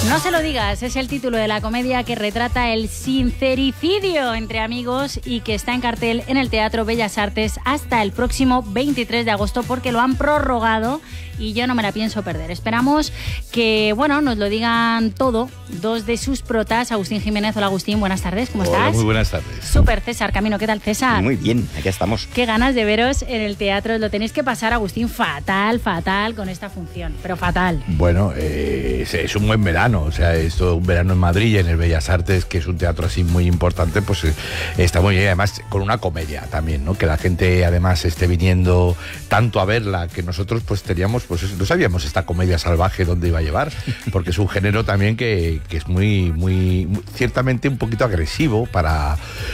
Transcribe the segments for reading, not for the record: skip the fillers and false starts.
No se lo digas, es el título de la comedia que retrata el sincericidio entre amigos y que está en cartel en el Teatro Bellas Artes hasta el próximo 23 de agosto porque lo han prorrogado y yo no me la pienso perder. Esperamos que, bueno, nos lo digan todo. Dos de sus protas, Agustín Jiménez. Hola Agustín, buenas tardes, ¿cómo estás? Muy buenas tardes. Súper, César Camino, ¿qué tal César? Muy bien, aquí estamos. Qué ganas de veros en el teatro, lo tenéis que pasar, Agustín, fatal con esta función, pero fatal. Bueno, es un buen verano, o sea, esto un verano en Madrid, en el Bellas Artes, que es un teatro así muy importante, pues está muy bien, además con una comedia también, ¿no? Que la gente además esté viniendo tanto a verla, que nosotros pues teníamos, pues no sabíamos esta comedia salvaje dónde iba a llevar, porque es un género también que es muy ciertamente un poquito agresivo para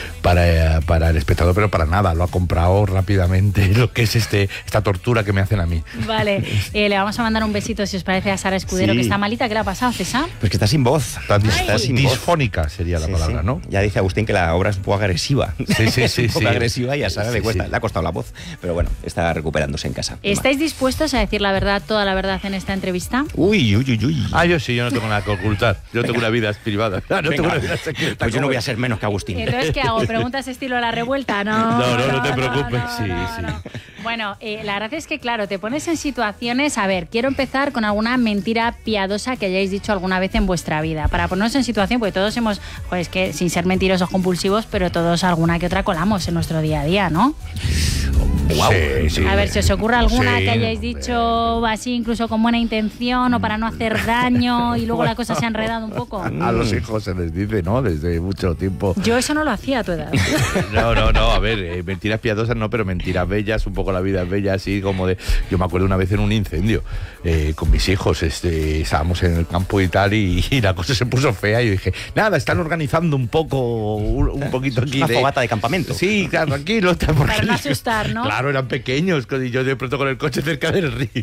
el espectador, pero para nada, lo ha comprado rápidamente lo que es esta tortura que me hacen a mí. Vale, le vamos a mandar un besito, si os parece, a Sara Escudero, sí. Que está malita. ¿Qué le ha pasado, César? Pues que está sin voz. Está sin disfónica voz. Sería la palabra, sí. ¿no? Ya dice Agustín que la obra es un poco agresiva. Sí. Un poco agresiva y a Sara le cuesta, le ha costado la voz, pero bueno, está recuperándose en casa. ¿Estáis dispuestos a decir la verdad, toda la verdad en esta entrevista? Uy. Yo sí, yo no tengo nada que ocultar. Yo tengo una vida privada. No tengo una vida secreta. Pues yo no voy a ser menos que Agustín. Entonces, ¿qué hago? ¿Preguntas estilo La Revuelta? No te preocupes, sí. Bueno, la verdad es que, claro, te pones en situaciones... A ver, quiero empezar con alguna mentira piadosa que hayáis dicho alguna vez en vuestra vida. Para ponernos en situación, porque todos hemos... Pues que sin ser mentirosos compulsivos, pero todos alguna que otra colamos en nuestro día a día, ¿no? Wow. Sí. A ver, si os ocurre alguna que hayáis dicho así, incluso con buena intención o para no hacer daño y luego la cosa se ha enredado un poco. A los hijos se les dice, ¿no? Desde mucho tiempo. Yo eso no lo hacía a tu edad. No, a ver, mentiras piadosas no, pero mentiras bellas, un poco la vida es bella, así como de... Yo me acuerdo una vez en un incendio con mis hijos, estábamos en el campo y tal, y la cosa se puso fea y yo dije, nada, están organizando un poquito aquí. Una fogata de campamento. Sí, claro, tranquilo. Para no asustar, ¿no? Claro, eran pequeños, y yo de pronto con el coche cerca del río.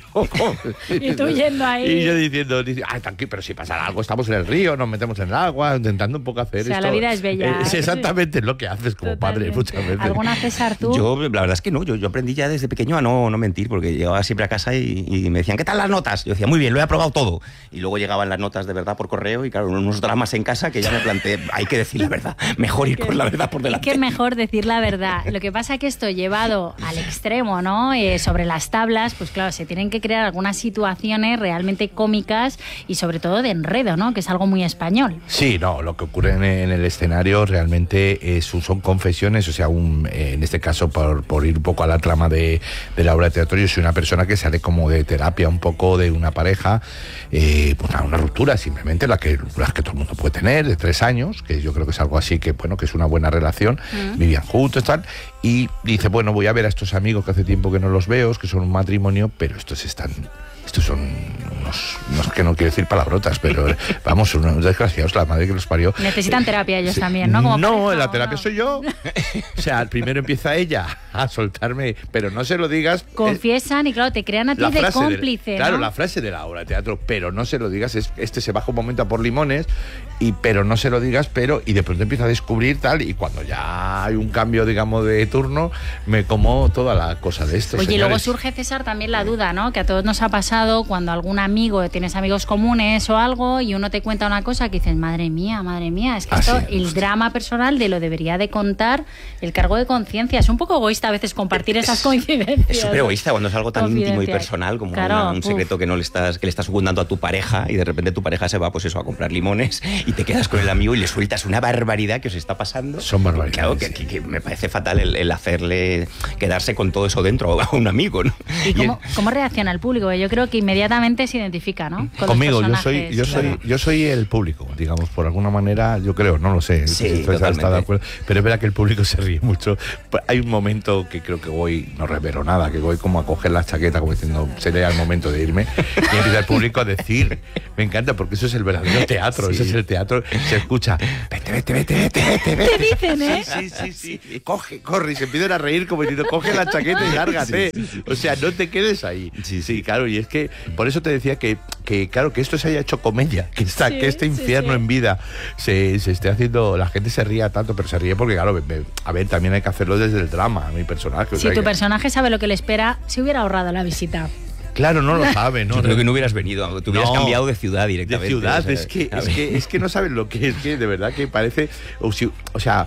Y tú yendo ahí. Y yo diciendo, ay, tranquilo, pero si pasa algo, estamos en el río, nos metemos en el agua, intentando un poco hacer esto. O sea, la vida es bella. Es exactamente lo que haces como padre muchas veces. ¿Alguna, César, tú? Yo, la verdad es que no, yo aprendí ya desde pequeño a no mentir, porque llegaba siempre a casa y me decían, ¿qué tal las notas? Yo decía, muy bien, lo he aprobado todo. Y luego llegaban las notas de verdad por correo y claro, unos dramas en casa que ya me planteé, hay que decir la verdad, mejor ir con la verdad por delante. Es que mejor decir la verdad. Lo que pasa es que esto llevado al extremo, ¿no? Sobre las tablas, pues claro, se tienen que crear algunas situaciones realmente cómicas y sobre todo de enredo, ¿no? Que es algo muy español. Sí, no, lo que ocurre en el escenario realmente son confesiones, o sea, en este caso, por ir un poco a la trama de la obra de teatro, yo soy una persona que sale como de terapia un poco de una pareja, pues una ruptura simplemente, las que todo el mundo puede tener, de 3 años, que yo creo que es algo así que, bueno, que es una buena relación, vivían juntos, tal, y dice, bueno, voy a ver a estos amigos que hace tiempo que no los veo, que son un matrimonio, pero estos son unos que no quiero decir palabrotas, pero vamos, son unos desgraciados, la madre que los parió. Necesitan terapia ellos también, ¿no? Como no, pareja, la terapia soy yo. O sea, primero empieza ella a soltarme, pero no se lo digas. Confiesan y claro, te crean a ti de cómplice, claro, ¿no? la frase de la obra de teatro, pero no se lo digas, se baja un momento a por limones, pero no se lo digas, y de pronto empieza a descubrir tal, y cuando ya hay un cambio, digamos, de turno, me como toda la cosa de esto. Oye, señores. Y luego surge, César, también la duda, ¿no? Que a todos nos ha pasado cuando algún amigo, tienes amigos comunes o algo, y uno te cuenta una cosa que dices, madre mía, es que esto, sí, el drama personal de lo debería de contar el cargo de conciencia. Es un poco egoísta a veces compartir esas coincidencias. Es súper egoísta cuando es algo tan íntimo y personal como un secreto que le estás ocultando a tu pareja y de repente tu pareja se va, pues eso, a comprar limones y te quedas con el amigo y le sueltas una barbaridad que os está pasando. Son barbaridades. Claro, que me parece fatal el hacerle quedarse con todo eso dentro a un amigo, ¿no? ¿Y cómo reacciona el público? Yo creo que inmediatamente se identifica, ¿no? Conmigo, yo soy el público, digamos, por alguna manera, yo creo, no lo sé, sí, está de acuerdo, pero es verdad que el público se ríe mucho. Hay un momento que creo que no revelo nada, que voy como a coger la chaqueta, como diciendo, sería el momento de irme, y empieza el público a decir, me encanta, porque eso es el verdadero teatro, sí. Eso es el teatro, se escucha, vete. Te dicen, ¿eh? Sí, corre, y se empiezan a reír como diciendo, coge la chaqueta y lárgate, sí. O sea, no te quedes ahí. Sí, claro, y es que, por eso te decía que claro, que esto se haya hecho comedia, que este infierno en vida se esté haciendo, la gente se ría tanto, pero se ríe porque, claro, a ver, también hay que hacerlo desde el drama, mi personaje. Si tu personaje sabe lo que le espera, se hubiera ahorrado la visita. Claro, no lo sabe, ¿no? Yo creo que no hubieras venido, te hubieras cambiado de ciudad directamente. De ciudad, o sea, es que no saben lo que es, que de verdad que parece, o sea,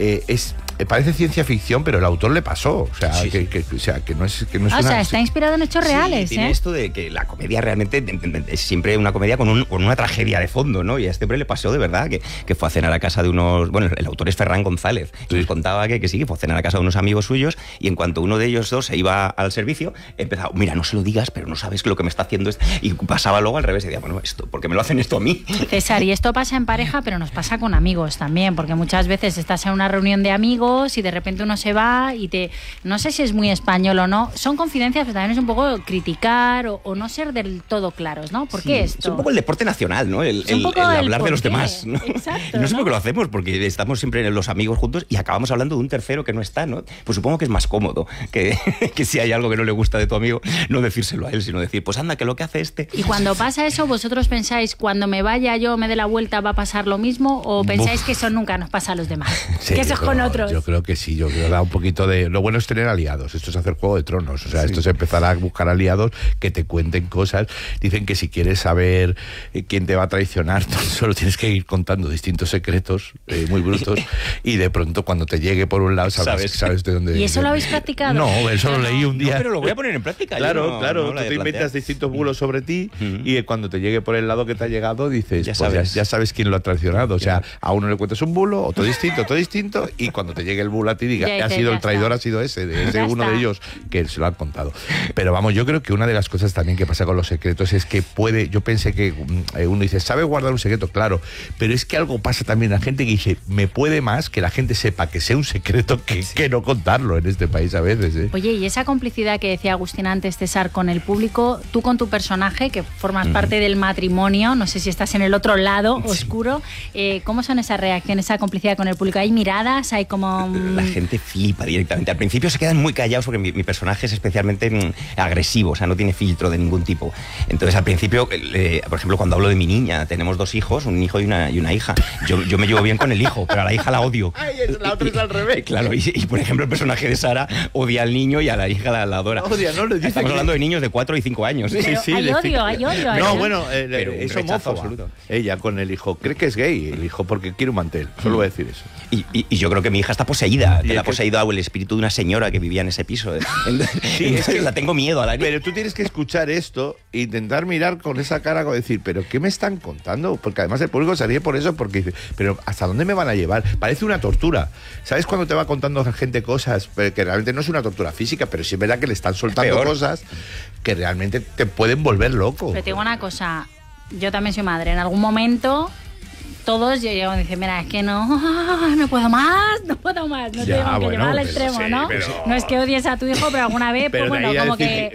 parece ciencia ficción, pero el autor le pasó, o sea, sí, que no es o sea, está inspirado en hechos reales, tiene esto de que la comedia realmente es siempre una comedia con una tragedia de fondo, ¿no? Y a este hombre le pasó de verdad que fue a cenar a casa de unos, bueno, el autor es Ferran González, y nos contaba que sí, que fue a cenar a casa de unos amigos suyos, y en cuanto uno de ellos dos se iba al servicio, empezaba, mira, no se lo digas, pero no sabes lo que me está haciendo esto, y pasaba luego al revés, y decía, bueno, ¿por qué me lo hacen esto a mí? César, y esto pasa en pareja, pero nos pasa con amigos también, porque muchas veces estás en una reunión de amigos y de repente uno se va y no sé si es muy español o no, son confidencias, pero también es un poco criticar o no ser del todo claros, ¿no? ¿Por qué esto? Es un poco el deporte nacional, ¿no? El hablar de los demás, ¿no? Exacto, y no sé por qué lo hacemos, porque estamos siempre los amigos juntos y acabamos hablando de un tercero que no está, ¿no? Pues supongo que es más cómodo que si hay algo que no le gusta de tu amigo, no decírselo a él, sino decir, pues anda, que lo que hace este. Y cuando pasa eso, ¿vosotros pensáis, cuando me vaya yo, me dé la vuelta, va a pasar lo mismo? ¿O pensáis que eso nunca nos pasa a los demás? Sí, que eso es con otros. Yo creo que sí, yo creo que da un poquito de... Lo bueno es tener aliados, esto es hacer Juego de Tronos, o sea, esto es empezar a buscar aliados que te cuenten cosas. Dicen que si quieres saber quién te va a traicionar, solo tienes que ir contando distintos secretos muy brutos y de pronto cuando te llegue por un lado sabes de dónde... ¿Y eso lo habéis practicado? No, eso lo leí un día. No, pero lo voy a poner en práctica. Claro, tú te inventas distintos bulos sobre ti y cuando te llegue por el lado que te ha llegado dices, ya sabes quién lo ha traicionado. O sea, a uno le cuentas un bulo, otro distinto y cuando te llegue el bulo a ti diga, ha sido el traidor, ha sido ese uno de ellos que se lo han contado. Pero vamos, yo creo que una de las cosas también que pasa con los secretos es que yo pensé que uno dice, ¿sabe guardar un secreto? Claro, pero es que algo pasa también, la gente que dice, me puede más que la gente sepa que sea un secreto que no contarlo en este país a veces, ¿eh? Oye, y esa complicidad que decía Agustín antes, César, con el público, tú con tu personaje, que formas parte del matrimonio, no sé si estás en el otro lado oscuro, ¿cómo son esas reacciones, esa complicidad con el público? ¿Hay miradas? ¿Hay como...? La gente flipa directamente. Al principio se quedan muy callados porque mi personaje es especialmente agresivo, o sea, no tiene filtro de ningún tipo. Entonces, al principio, por ejemplo, cuando hablo de mi niña, tenemos dos hijos, un hijo y una hija. Yo me llevo bien con el hijo, pero a la hija la odio. Ay, la otra es al revés. Claro, y por ejemplo, el personaje de Sara odia al niño y a la hija la adora. Odia, ¿no? Estamos hablando de niños de 4 y 5 años. Sí, hay odio. No, bueno, es rechazo homófoba. absoluto. Ella con el hijo, cree que es gay, el hijo, porque quiere un mantel. Solo voy a decir eso. Y yo creo que mi hija está poseída. La ha poseído el espíritu de una señora que vivía en ese piso. Sí, es que la tengo miedo a la... Pero tú tienes que escuchar esto e intentar mirar con esa cara, como decir, ¿pero qué me están contando? Porque además el público se ríe por eso, porque dice, ¿pero hasta dónde me van a llevar? Parece una tortura. ¿Sabes cuando te va contando gente cosas que realmente no es una tortura física, pero sí es verdad que le están soltando cosas que realmente te pueden volver loco? Pero te digo una cosa, yo también soy madre, en algún momento... Todos llegan y dicen, mira, es que no puedo más, no te digo que llevar al extremo, ¿no? Pero... No es que odies a tu hijo, pero alguna vez, pues bueno, como que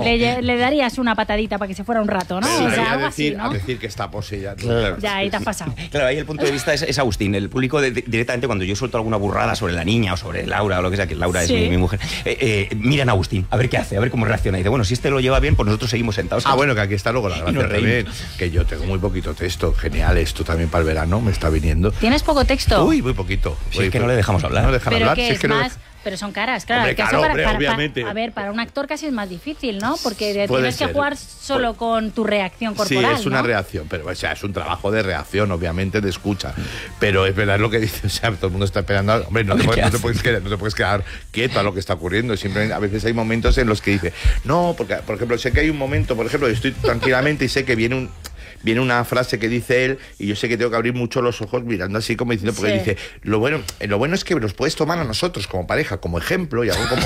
le darías una patadita para que se fuera un rato, ¿no? Pero o sea, algo así, ¿no? A decir que está poseída. Claro. Ya, ahí te has pasado. Claro, ahí el punto de vista es Agustín. El público directamente cuando yo suelto alguna burrada sobre la niña o sobre Laura o lo que sea, que Laura es mi mujer, miran a Agustín, a ver qué hace, a ver cómo reacciona. Y dice, bueno, si este lo lleva bien, pues nosotros seguimos sentados. Bueno, que aquí está luego la gracia también, que yo tengo muy poquito texto. Genial, esto también para el verano me está viniendo. ¿Tienes poco texto? Uy, muy poquito. Si es que no le dejamos hablar. No dejan hablar. Que si es que más... Pero son caras, claro. Hombre, obviamente. A ver, para un actor casi es más difícil, ¿no? Porque tienes que jugar solo con tu reacción corporal. Sí, es una reacción, pero o sea, es un trabajo de reacción, obviamente, de escucha. Pero es verdad lo que dice, o sea, todo el mundo está esperando. Hombre, no te puedes quedar quieto a lo que está ocurriendo. Simplemente, a veces hay momentos en los que dice, no, porque, por ejemplo, sé que hay un momento, por ejemplo, estoy tranquilamente y sé que viene una frase que dice él y yo sé que tengo que abrir mucho los ojos mirando así como diciendo, porque dice, lo bueno es que los puedes tomar a nosotros como pareja, como ejemplo y algo como...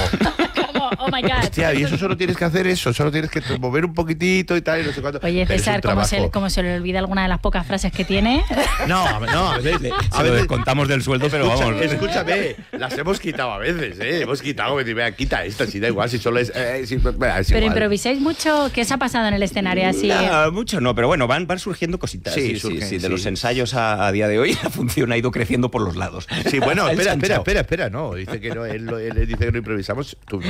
Oh my God. Hostia, y eso solo tienes que hacer solo tienes que mover un poquitito y tal y no sé cuánto. Oye, César, ¿cómo se le olvida alguna de las pocas frases que tiene? No, a veces descontamos del sueldo, pero vamos. Escúchame, las hemos quitado a veces, hemos quitado, vea, quita esta, si da igual, si solo es... es pero igual. improvisáis mucho, ¿qué os ha pasado en el escenario así? No, mucho no, pero bueno, van surgiendo cositas. Sí, de los ensayos a día de hoy la función ha ido creciendo por los lados. Sí, bueno, espera, no, dice que no, él dice que no improvisamos, tuvimos un apagón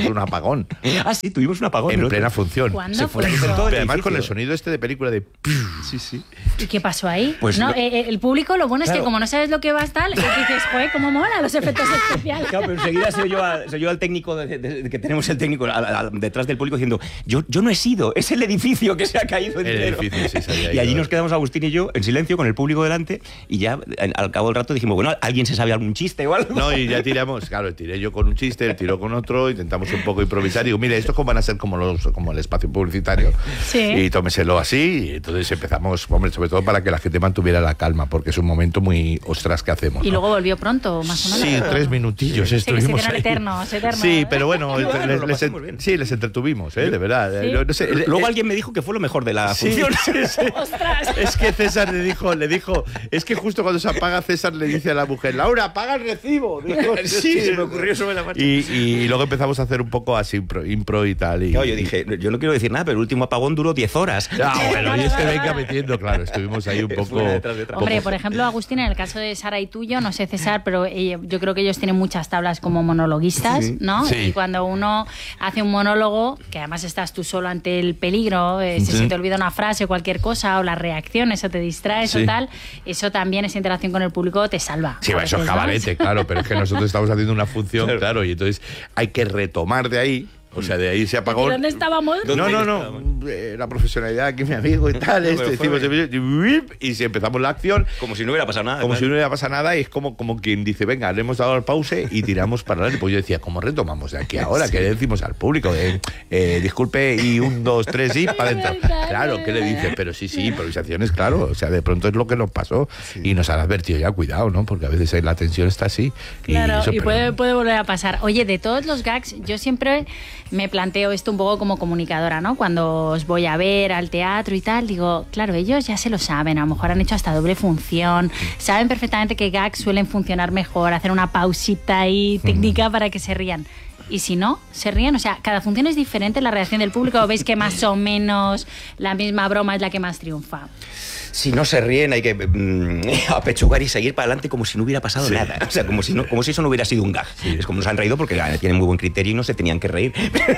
apagón. Ah, sí, tuvimos un apagón. En plena función. ¿Cuándo fue fue eso? todo el Pero además edificio. con el sonido este de película de... Sí, sí. ¿Y qué pasó ahí? Pues no, lo- el público, lo bueno es que Claro. como no sabes lo que va a estar, dices, joder, cómo mola los efectos especiales. Claro, pero enseguida soy yo al técnico, que tenemos el técnico detrás del público diciendo, yo no he sido, es el edificio que se ha caído El entero. edificio, sí, se había Y allí ido. nos quedamos Agustín y yo en silencio con el público delante y ya al cabo del rato dijimos, bueno, ¿alguien se sabe algún chiste o algo? No, y ya tiramos, claro, tiré yo con un chiste, él tiró con otro, intentamos un poco improvisar. Digo, mire, estos van a ser como el espacio publicitario. Sí. Y tómeselo así. Y entonces empezamos, hombre, sobre todo para que la gente mantuviera la calma, porque es un momento muy ostras que hacemos. Y ¿no? luego volvió pronto, más o menos. Sí, 3 minutillos Sí, que se estuvimos quedaron ahí. eternos, eternos. Sí, pero bueno, Qué bueno, lo pasamos bien. sí, les entretuvimos, de verdad. Sí. No sé, Luego alguien me dijo que fue lo mejor de la Sí, función. sí, sí. ¡Ostras! Es que César le dijo, es que justo cuando se apaga César le dice a la mujer, Laura, apaga el recibo. Dijo, Sí, se me ocurrió sobre la marcha. Y luego empezamos a hacer un poco así impro y tal. Y, Claro, yo dije, yo no quiero decir nada, pero el último apagón duró 10 horas. bueno, y este venga metiendo, claro, estuvimos ahí un poco... Una detrás de otra. Hombre, por ejemplo, Agustín, en el caso de Sara y tuyo, no sé César, pero yo creo que ellos tienen muchas tablas como monologuistas, Sí. ¿no? Sí. Y cuando uno hace un monólogo, que además estás tú solo ante el peligro, si Sí. se te olvida una frase o cualquier cosa, o las reacciones, o te distraes Sí. o tal, eso también, esa interacción con el público te salva. Sí, A bueno, eso es veces, ¿no? cabarete, claro, pero es que nosotros estamos haciendo una función, claro, y entonces hay que retomar de ahí, o sea, de ahí se apagó... ¿Y dónde estábamos? No, la profesionalidad aquí, mi amigo y tal, pero hicimos fue- y si empezamos la acción, Como si no hubiera pasado nada. como claro. si no hubiera pasado nada, y es como quien dice, venga, le hemos dado el pause y tiramos para adelante. Pues yo decía, ¿cómo retomamos de aquí ahora? ¿Qué le decimos al público? Disculpe, y 1, 2, 3, y para adentro. Claro, ¿qué le dice? Pero sí, improvisaciones, claro. O sea, de pronto es lo que nos pasó y nos han advertido ya, cuidado, ¿no? Porque a veces la tensión está así. Claro, eso, y pero- puede volver a pasar. Oye, de todos los gags, yo siempre me planteo esto un poco como comunicadora, ¿no? Cuando os voy a ver al teatro y tal, digo, claro, ellos ya se lo saben, a lo mejor han hecho hasta doble función, saben perfectamente que gags suelen funcionar mejor, hacer una pausita ahí técnica para que se rían. Y si no, se ríen, o sea, cada función es diferente, la reacción del público, ¿o veis que más o menos la misma broma es la que más triunfa? Si no se ríen, hay que apechugar y seguir para adelante como si no hubiera pasado nada. O sea, como si eso no hubiera sido un gag. Es como nos han reído porque tienen muy buen criterio y no se tenían que reír.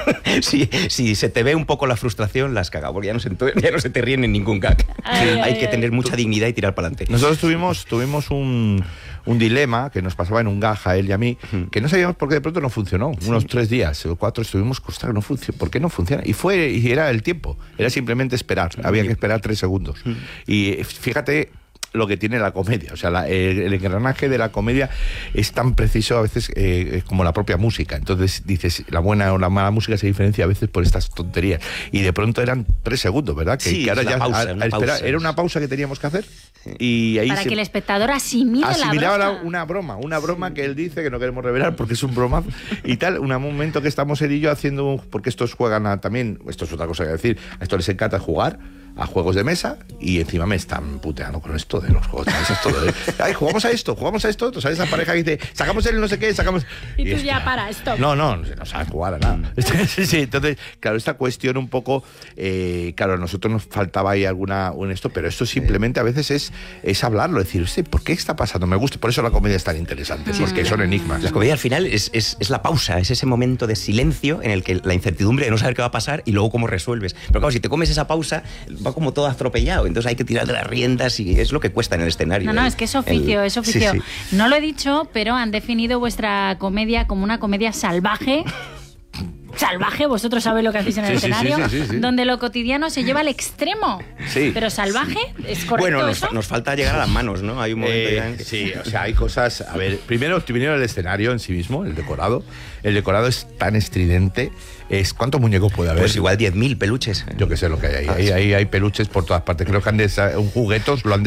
si se te ve un poco la frustración, la has cagado, porque ya no se te ríen en ningún gag. Hay que tener mucha dignidad y tirar para adelante. Nosotros tuvimos un dilema que nos pasaba en un gag a él y a mí, que no sabíamos por qué de pronto no funcionó. Unos 3 días o 4 estuvimos, ostras, ¿por qué no funciona? Y era el tiempo, era simplemente esperar, había que esperar 3 segundos. Y fíjate lo que tiene la comedia, o sea, el engranaje de la comedia es tan preciso a veces como la propia música. Entonces dices, la buena o la mala música se diferencia a veces por estas tonterías. Y de pronto eran 3 segundos, ¿verdad? Sí, ahora es ya una pausa, al esperar, era una pausa que teníamos que hacer. Y ahí Para que el espectador asimile asimilaba la broma. una broma que él dice que no queremos revelar porque es un bromazo y tal. Un momento que estamos él y yo haciendo, porque estos juegan también, esto es otra cosa que decir, a estos les encanta jugar a juegos de mesa y encima me están puteando con esto de los juegos de mesa. Ay, jugamos a esto, otro. ¿Sabes? Esa pareja que dice, sacamos el no sé qué, sacamos... Y tú ya hostia, para, stop. No saben jugar a nada. Sí, entonces, claro, esta cuestión un poco, claro, a nosotros nos faltaba ahí alguna en esto, pero esto simplemente a veces es hablarlo, decir, "Hostia, ¿por qué está pasando? Me gusta", por eso la comedia es tan interesante, porque son enigmas. La comedia al final es la pausa, es ese momento de silencio en el que la incertidumbre de no saber qué va a pasar y luego cómo resuelves. Pero claro, si te comes esa pausa, va como todo atropellado, entonces hay que tirar de las riendas y es lo que cuesta en el escenario. No, es que es oficio, es oficio. Sí. No lo he dicho, pero han definido vuestra comedia como una comedia salvaje. Salvaje, vosotros sabéis lo que hacéis en el escenario, sí. donde lo cotidiano se lleva al extremo. Sí. Pero salvaje, ¿es correcto Bueno, eso? nos falta llegar a las manos, ¿no? Hay un momento ya en que... Sí, o sea, hay cosas. A ver, primero el escenario en sí mismo, el decorado. El decorado es tan estridente. ¿Cuántos muñecos puede haber? Pues igual 10.000 peluches. Yo qué sé lo que hay ahí. Hay peluches por todas partes. Creo que un juguetos lo han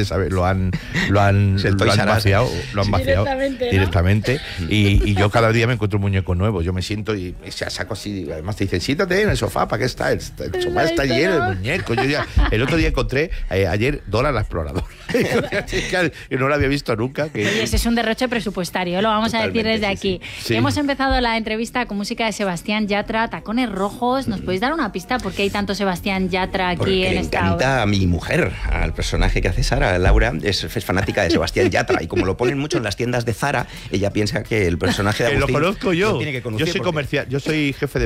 vaciado directamente. Y yo cada día me encuentro un muñeco nuevo. Yo me siento y saco así. Además te dicen, siéntate en el sofá, ¿para qué está? El sofá está lleno de muñecos. El otro día encontré, ayer, Dora la exploradora. Que no la había visto nunca. Oye, ese es un derroche presupuestario, lo vamos a decir Totalmente, desde sí, aquí. sí. Hemos empezado la entrevista con música de Sebastián Yatra, Tacones Rojos. ¿Nos podéis dar una pista por qué hay tanto Sebastián Yatra aquí Porque en le esta encanta obra? a mi mujer, al personaje que hace Sara, Laura, es fanática de Sebastián Yatra y como lo ponen mucho en las tiendas de Zara, ella piensa que el personaje de Que lo Agustín conozco yo. lo tiene que conocer Yo soy porque- comercial, yo soy jefe de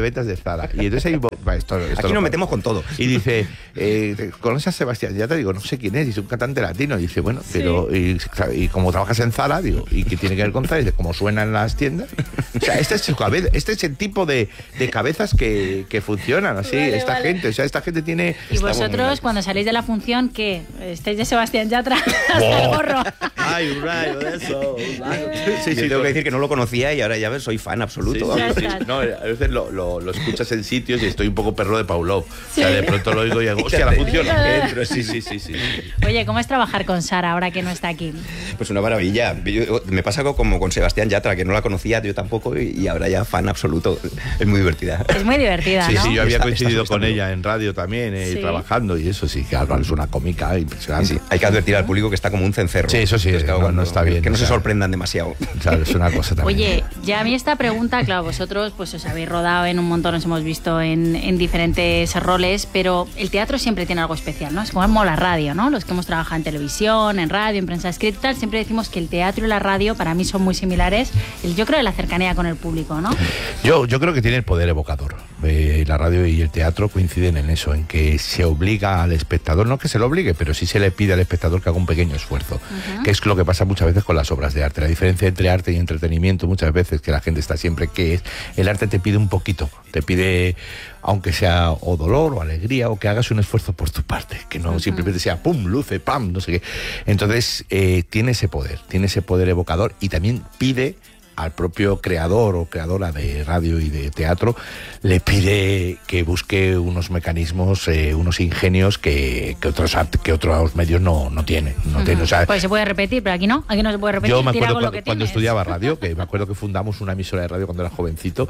ventas de Zara. Y entonces ahí, esto Aquí nos metemos con todo. Y dice, ¿conoces a Sebastián Yatra? Digo, no sé quién es, dice, un cantante latino. Y dice, bueno, pero y como trabajas en Zara, digo, ¿y qué tiene que ver con Zara? Y dice, como suena en las tiendas. O sea, este es el tipo de cabezas que funcionan así, esta gente. O sea, esta gente tiene... Y vosotros, cuando salís de la función, ¿qué? ¿Estáis de Sebastián Yatra hasta el gorro? Hay un rayo de eso. Sí, tengo que decir que no lo conocía y ahora ya ves, soy fan absoluto. Sí. No, a veces lo escuchas en sitios y estoy un poco perro de Pavlov. O sea, de pronto lo oigo y digo, hostia, la función. Sí. Oye, ¿cómo es trabajar con Sara ahora que no está aquí? Pues una maravilla. Me pasa como con Sebastián Yatra, que no la conocía yo tampoco y ahora ya fan absoluto. Es muy divertida. Es muy divertida, ¿no? Sí, yo había coincidido con ella en radio también, trabajando y eso sí, claro, es una cómica impresionante. Sí, hay que advertir al público que está como un cencerro. Sí, eso sí, no está bien. Que no se sorprendan demasiado. Claro, es una cosa también. Oye, ya a mí esta pregunta, claro, vosotros pues os habéis rodado en un montón, os hemos visto en diferentes roles, pero el teatro siempre tiene algo especial, ¿no? Es como la radio, ¿no? Los que hemos trabajado en televisión, en radio, en prensa escrita y tal, siempre decimos que el teatro y la radio para mí son muy similares. Yo creo de la cercanía con el público, ¿no? Yo creo que tiene el poder evocador. La radio y el teatro coinciden en eso, en que se obliga al espectador, no que se lo obligue, pero sí se le pide al espectador que haga un pequeño esfuerzo, que es lo que pasa muchas veces con las obras de arte. La diferencia entre arte y entretenimiento muchas veces, que la gente está siempre, que es, el arte te pide un poquito, te pide, aunque sea o dolor o alegría, o que hagas un esfuerzo por tu parte, que no simplemente sea pum, luce, pam, no sé qué. Entonces tiene ese poder evocador, y también pide al propio creador o creadora de radio y de teatro, le pide que busque unos mecanismos, unos ingenios que otros medios no tienen. O sea, pues se puede repetir, pero aquí no se puede repetir. Yo me acuerdo cuando estudiaba radio, que me acuerdo que fundamos una emisora de radio cuando era jovencito,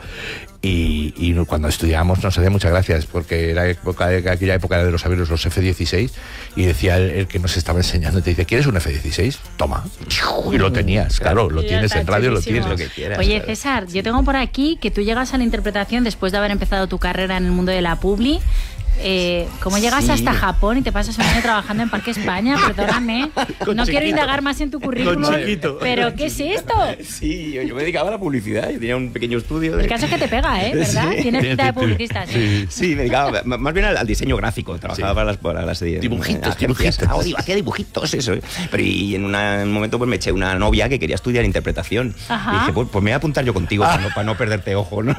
y cuando estudiábamos nos hacía muchas gracias, porque era aquella época era de los aviones, los F-16, y decía el que nos estaba enseñando, te dice, ¿quieres un F-16? Toma. Y lo tenías, claro, lo tienes en radio, lo tienes. Que quieras. Oye, César, yo tengo por aquí que tú llegas a la interpretación después de haber empezado tu carrera en el mundo de la publi. ¿Cómo llegas hasta Japón y te pasas un año trabajando en Parque España? Perdóname, no quiero indagar más en tu currículum, pero ¿qué es esto? Sí, yo me dedicaba a la publicidad, yo tenía un pequeño estudio. El caso es que te pega, ¿verdad? Sí. Tienes pinta de publicista, sí. Sí, me dedicaba más bien al diseño gráfico, trabajaba para las dibujitos. Hacía dibujitos, eso. Pero y en un momento pues me eché una novia que quería estudiar interpretación. Y dije, pues me voy a apuntar yo contigo para no perderte ojo, ¿no?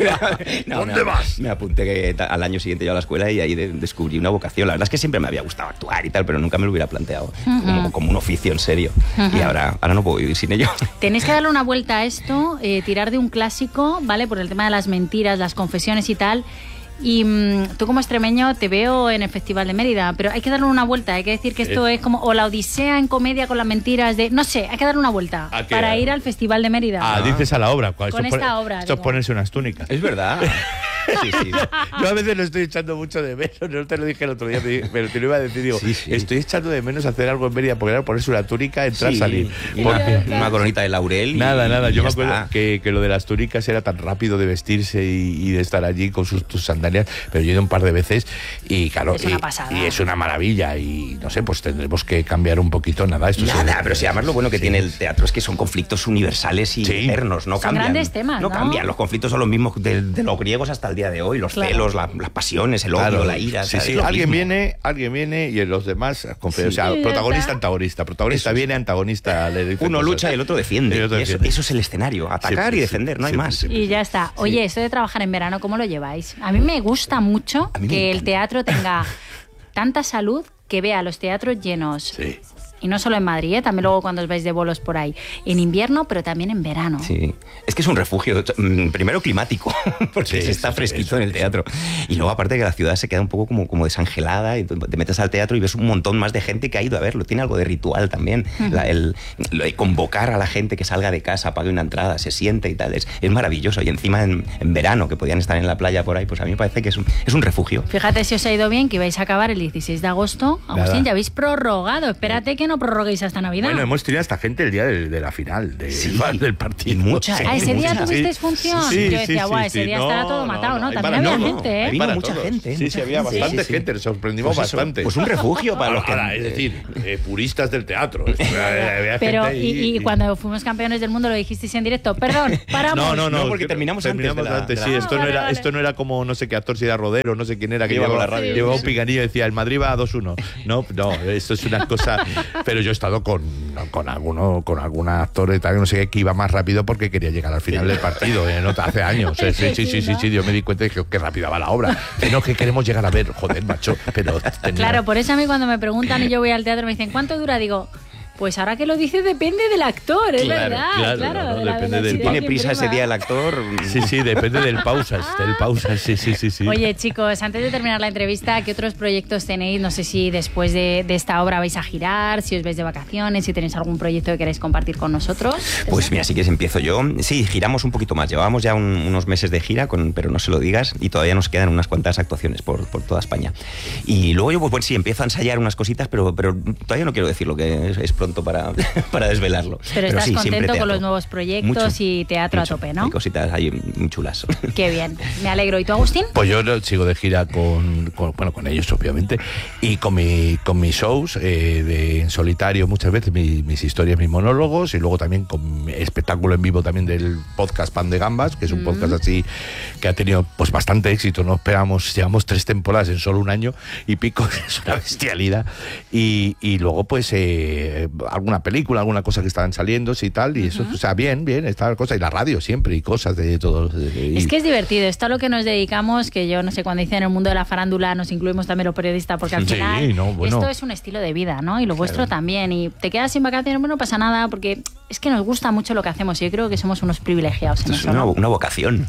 ¿Dónde vas? Me apunté al año siguiente yo a la escuela y ahí descubrí una vocación. La verdad es que siempre me había gustado actuar y tal, pero nunca me lo hubiera planteado como un oficio en serio. Y ahora no puedo vivir sin ello. Tenéis que darle una vuelta a esto, tirar de un clásico, ¿vale? Por el tema de las mentiras, las confesiones y tal. Y tú como extremeño te veo en el Festival de Mérida, pero hay que darle una vuelta, hay que decir que esto es como o la Odisea en comedia con las mentiras de... No sé, hay que darle una vuelta para ir al Festival de Mérida. Dices a la obra. Con esta obra. Esto es ponerse unas túnicas. Es verdad. Sí. Yo a veces lo estoy echando mucho de menos, no te lo dije el otro día, pero te lo iba a decir, digo, estoy echando de menos hacer algo en Mérida, porque era ponerse una túnica, entrar, salir. Una coronita de laurel. Nada, yo me acuerdo que lo de las túnicas era tan rápido de vestirse y de estar allí con tus sandalias, pero yo he ido un par de veces y claro, es una pasada. Y es una maravilla y no sé, pues tendremos que cambiar un poquito, pero si además lo bueno que tiene el teatro es que son conflictos universales y eternos, no cambian. Son grandes temas, ¿no? No cambian, los conflictos son los mismos de los griegos hasta el día de hoy, los celos, las pasiones, el odio, la ira. Sí, alguien viene y los demás, o sea, protagonista, antagonista, viene, antagonista le dice uno cosas. Lucha y el otro defiende. Eso es el escenario, atacar y defender, no hay más. Y ya está. Oye, esto de trabajar en verano, ¿cómo lo lleváis? A mí me gusta mucho que el teatro tenga tanta salud, que vea los teatros llenos. Sí. Y no solo en Madrid, también luego cuando os vais de bolos por ahí. En invierno, pero también en verano. Sí, es que es un refugio, primero climático, porque se está fresquito en el teatro. Y luego aparte que la ciudad se queda un poco como desangelada, y te metes al teatro y ves un montón más de gente que ha ido a verlo. Tiene algo de ritual también. Lo de convocar a la gente que salga de casa, pague una entrada, se siente y tal. Es maravilloso. Y encima en verano, que podían estar en la playa por ahí, pues a mí me parece que es un refugio. Fíjate si os ha ido bien, que vais a acabar el 16 de agosto. Agustín, ya habéis prorrogado. Espérate que no no prorroguéis hasta Navidad. Bueno, hemos tenido hasta gente el día de la final del partido. Mucha, Ah, ese día mucha. tuvisteis función. Sí, Yo decía, guau, ese día estará todo matado, ¿no? También había gente, ¿eh? Vino Para mucha todos. gente, Sí, mucha había gente. bastante Sí, sí. gente, nos sorprendimos Pues eso, bastante. pues un refugio para los que... Ahora, es decir, puristas del teatro. Había Pero, gente ahí y cuando fuimos campeones del mundo lo dijisteis en directo. Perdón, paramos. No, porque terminamos antes de la- sí, esto, vale, no era, vale. esto no era como no sé qué actor, si era Rodero, no sé quién era, que Iba con llevaba la radio. llevaba un Sí. picanillo y decía, el Madrid va a 2-1. No, esto es una cosa... Pero yo he estado con algún actor y tal, no sé qué, que iba más rápido porque quería llegar al final del partido, hace años. Sí, yo me di cuenta de que qué rápida va la obra. Que no, que queremos llegar a ver, joder, macho. Pero Claro, por eso a mí cuando me preguntan y yo voy al teatro me dicen, ¿cuánto dura? Digo, pues ahora que lo dices depende del actor, es Claro, verdad. claro, no, de la depende del- velocidad Tiene que prisa ese imprima. día el actor. Sí, depende del pausas, sí. Oye, chicos, antes de terminar la entrevista, ¿qué otros proyectos tenéis? No sé si después de esta obra vais a girar, si os vais de vacaciones, si tenéis algún proyecto que queréis compartir con nosotros. Pues mira, si quieres empiezo yo. Sí, giramos un poquito más. Llevábamos ya unos meses de gira, pero no se lo digas, y todavía nos quedan unas cuantas actuaciones por toda España. Y luego yo, pues sí, empiezo a ensayar unas cositas, pero todavía no quiero decirlo, que es pronto para desvelarlo. Pero estás sí, siempre contento con teatro. los nuevos proyectos Mucho, y teatro mucho. a tope, ¿no? Hay cositas ahí muy chulas. Qué bien, me alegro. ¿Y tú, Agustín? Pues yo sigo de gira con ellos, obviamente, y con mis shows en solitario muchas veces, mis historias, mis monólogos, y luego también con mi espectáculo en vivo también del podcast Pan de Gambas, que es un podcast así que ha tenido pues bastante éxito. No esperamos, llevamos 3 temporadas en solo un año y pico, es una bestialidad. Y luego pues alguna película, alguna cosa que estaban saliendo y tal, y eso, o sea, bien, esta cosa, y la radio siempre, y cosas de todo. Es que es divertido, esto a lo que nos dedicamos, que yo no sé, cuando dicen en el mundo de la farándula nos incluimos también los periodistas, porque al Sí, final no, bueno. esto es un estilo de vida, ¿no? Y lo vuestro también, y te quedas sin vacaciones, bueno, no pasa nada, porque es que nos gusta mucho lo que hacemos, y yo creo que somos unos privilegiados en Es eso, una, ¿no? una vocación.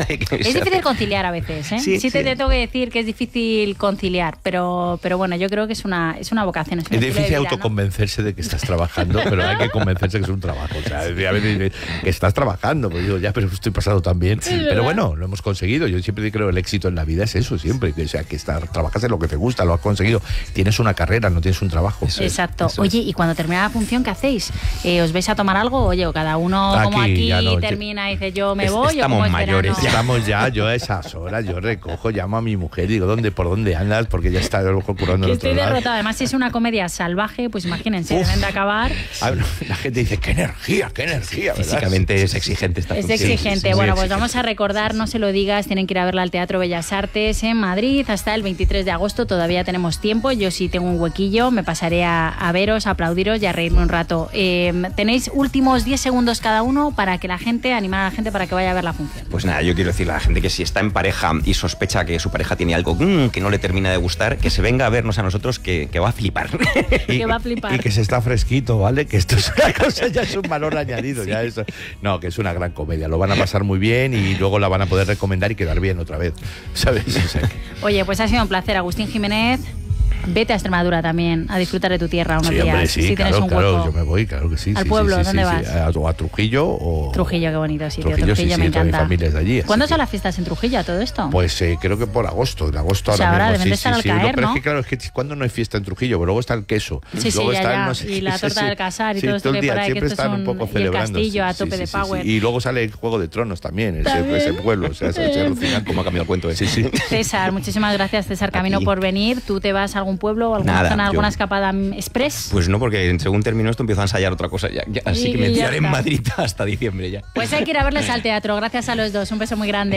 Es difícil conciliar a veces, ¿eh? Sí, te tengo que decir que es difícil conciliar, pero bueno, yo creo que es una vocación. Es un Es estilo de difícil vida, ¿no? autoconvencerse de que estás trabajando, pero hay que convencerse que es un trabajo. O sea, a veces dices que estás trabajando, pues digo, ya, pero estoy pasado tan bien. Pero bueno, lo hemos conseguido. Yo siempre creo que el éxito en la vida es eso, siempre. O sea, que trabajas en lo que te gusta, lo has conseguido. Tienes una carrera, no tienes un trabajo. Exacto. Oye, y cuando termina la función, ¿qué hacéis? ¿Os vais a tomar algo? Oye, o cada uno como aquí ya no, termina y dice yo me voy, Estamos o como es mayores, verano. Estamos yo a esas horas, yo recojo, llamo a mi mujer, digo, ¿por dónde andas? Porque ya está curando Que en otro estoy lado. derrotada. Además, si es una comedia salvaje, pues imagínense, Uf. deben de acabar. La gente dice, qué energía, ¿verdad? Físicamente es exigente esta Es función. exigente. sí, Bueno, muy pues exigente. vamos a recordar, no se lo digas, tienen que ir a verla al Teatro Bellas Artes en Madrid hasta el 23 de agosto. Todavía tenemos tiempo. Yo sí tengo un huequillo, me pasaré a veros, a aplaudiros y a reírme un rato. Tenéis últimos 10 segundos cada uno para que animar a la gente para que vaya a ver la función. Pues nada, yo quiero decirle a la gente que si está en pareja y sospecha que su pareja tiene algo que no le termina de gustar, que se venga a vernos a nosotros, que va a flipar. Que va a flipar. Y que se está fresquito, ¿vale? Que esto es una cosa, ya es un valor añadido. Ya eso. No, que es una gran comedia. Lo van a pasar muy bien y luego la van a poder recomendar y quedar bien otra vez. ¿Sabes? O sea, Oye, pues ha sido un placer, Agustín Jiménez. Vete a Extremadura también, a disfrutar de tu tierra unos sí, días. hombre, sí, si tienes un hueco. yo me voy, claro que sí. ¿Al sí, pueblo? sí, ¿Dónde sí, vas? sí. O a Trujillo o... Trujillo, qué bonito sitio. Trujillo, Trujillo sí, me sí, toda mi encanta. familia es de allí, así ¿Cuándo que- son las fiestas en Trujillo, todo esto? Pues creo que por agosto, en agosto O sea, ahora ahora mismo. deben de estar al caer, pero ¿no? es que claro, es que cuando no hay fiesta en Trujillo, pero luego está el queso. Sí, sí, luego ya, está el ya. no sé Y qué, la sí, torta sí. del Casar y Sí, todo esto el que día por ahí, que siempre esto es están un poco y el celebrando. castillo a sí, tope sí, de sí, sí. power. Y luego sale el Juego de Tronos también, ¿También? ese pueblo. O sea, es alucinante. ¿Cómo ha cambiado el cuento? Sí, sí. César, muchísimas gracias, César Camino, ti. por venir. ¿Tú te vas a algún pueblo o alguna Nada, zona, alguna yo- escapada express? Pues no, porque según termino esto empiezo a ensayar otra cosa ya. Así Y que me ya quedaré en está. Madrid hasta diciembre ya. Pues hay que ir a verles al teatro. Gracias a los dos. Un beso muy grande.